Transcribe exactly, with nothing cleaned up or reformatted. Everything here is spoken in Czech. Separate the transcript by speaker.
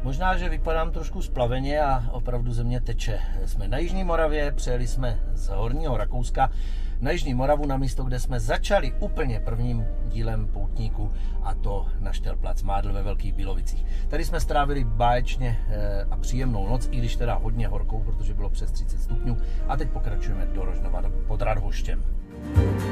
Speaker 1: Možná, že vypadám trošku splaveně a opravdu ze mě teče. Jsme na Jižní Moravě, přijeli jsme z Horního Rakouska na Jižní Moravu, na místo, kde jsme začali úplně prvním dílem poutníku, a to na Štelplac Mádl ve Velkých Bílovicích. Tady jsme strávili báječně a příjemnou noc, i když teda hodně horkou, protože bylo přes třicet stupňů, a teď pokračujeme do Rožnova pod Radhoštěm.